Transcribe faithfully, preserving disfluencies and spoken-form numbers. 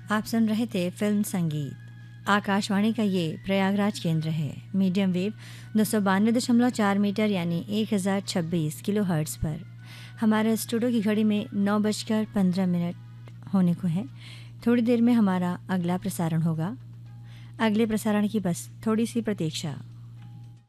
आप सुन रहे थे फिल्म संगीत। आकाशवाणी का ये प्रयागराज केंद्र है। मीडियम वेव दो सौ बानवे दशमलव चार मीटर यानी एक हज़ार छब्बीस किलो हर्ट्ज़ पर। हमारे स्टूडियो की घड़ी में नौ बजकर पंद्रह मिनट होने को है। थोड़ी देर में हमारा अगला प्रसारण होगा। अगले प्रसारण की बस थोड़ी सी प्रतीक्षा।